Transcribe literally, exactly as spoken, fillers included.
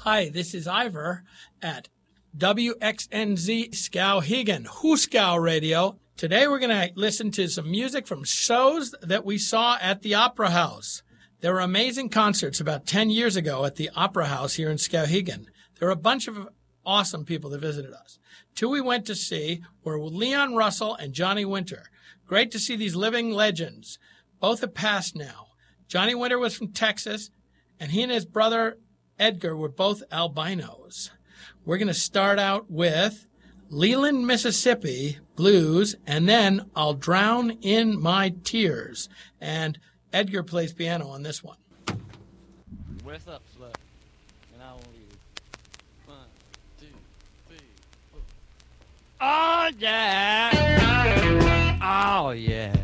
Hi, this is Ivor at W X N Z Skowhegan, Hooskow Radio. Today we're going to listen to some music from shows that we saw at the Opera House. There were amazing concerts about ten years ago at the Opera House here in Skowhegan. There were a bunch of awesome people that visited us. Two we went to see were Leon Russell and Johnny Winter. Great to see these living legends. Both have passed now. Johnny Winter was from Texas, and he and his brother Edgar were both albinos. We're going to start out with Leland, Mississippi Blues, and then I'll Drown in My Tears. And Edgar plays piano on this one. What's up, slut? And I won't leave. One, two, three, four. Oh, yeah. Oh, yeah.